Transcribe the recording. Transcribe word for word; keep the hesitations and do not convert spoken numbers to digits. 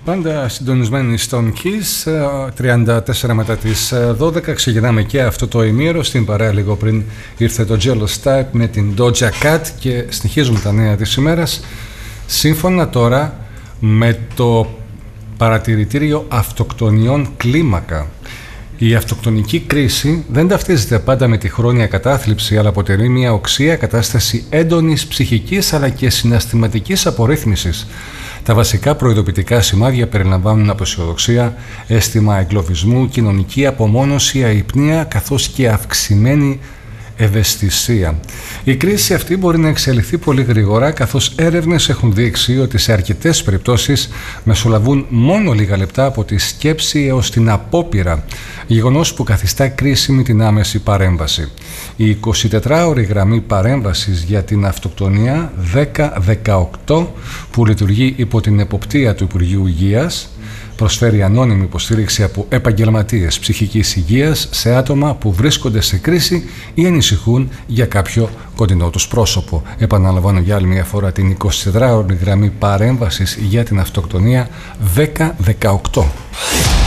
Πάντα συντονισμένοι στον Kiss, τριάντα τέσσερα μετά τις δώδεκα. Ξεκινάμε και αυτό το ημίωρο. Στην παρέα λίγο πριν ήρθε το Jealous Type με την Doja Cat και συνεχίζουμε τα νέα της ημέρας. Σύμφωνα τώρα με το παρατηρητήριο αυτοκτονιών κλίμακα, η αυτοκτονική κρίση δεν ταυτίζεται πάντα με τη χρόνια κατάθλιψη, αλλά αποτελεί μια οξεία κατάσταση έντονης ψυχικής αλλά και συναισθηματικής απορρίθμισης. Τα βασικά προειδοποιητικά σημάδια περιλαμβάνουν απεσιοδοξία, αίσθημα εγκλωβισμού, κοινωνική απομόνωση, αϊπνία καθώς και αυξημένη ευαισθησία. Η κρίση αυτή μπορεί να εξελιχθεί πολύ γρήγορα, καθώς έρευνες έχουν δείξει ότι σε αρκετές περιπτώσεις μεσολαβούν μόνο λίγα λεπτά από τη σκέψη έως την απόπειρα, γεγονός που καθιστά κρίσιμη την άμεση παρέμβαση. Η εικοσιτετράωρη γραμμή παρέμβασης για την αυτοκτονία δέκα δεκαοκτώ, που λειτουργεί υπό την εποπτεία του Υπουργείου Υγείας, προσφέρει ανώνυμη υποστήριξη από επαγγελματίες ψυχικής υγείας σε άτομα που βρίσκονται σε κρίση ή ανησυχούν για κάποιο κοντινό τους πρόσωπο. Επαναλαμβάνω για άλλη μια φορά την εικοσιτετράωρη γραμμή παρέμβασης για την αυτοκτονία δέκα δεκαοκτώ.